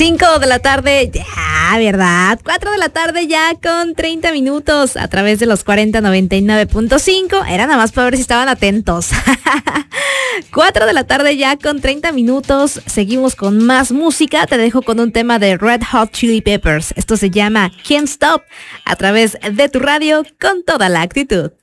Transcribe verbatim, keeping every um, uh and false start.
cinco de la tarde, ya, ¿verdad? cuatro de la tarde ya con treinta minutos a través de los cuarenta noventa y nueve punto cinco. Era nada más para ver si estaban atentos. cuatro de la tarde ya con treinta minutos. Seguimos con más música. Te dejo con un tema de Red Hot Chili Peppers. Esto se llama Can't Stop a través de tu radio con toda la actitud.